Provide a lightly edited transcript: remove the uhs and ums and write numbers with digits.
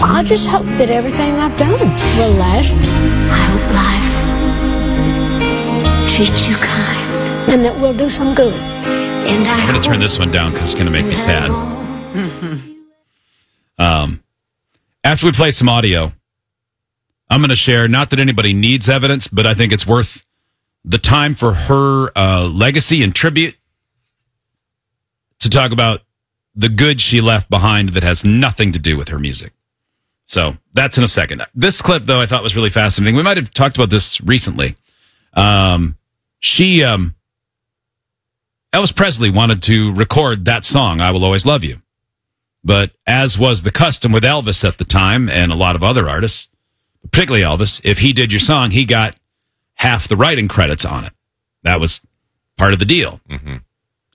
I just hope that everything I've done will last. I hope life treats you kind and that we'll do some good. And I'm going to turn this one down because it's going to make me sad. After we play some audio, I'm going to share, not that anybody needs evidence, but I think it's worth the time for her legacy and tribute to talk about the good she left behind that has nothing to do with her music. So that's in a second. This clip, though, I thought was really fascinating. We might have talked about this recently. Elvis Presley wanted to record that song, I Will Always Love You. But as was the custom with Elvis at the time and a lot of other artists, particularly Elvis, if he did your song, he got half the writing credits on it. That was part of the deal. Mm-hmm.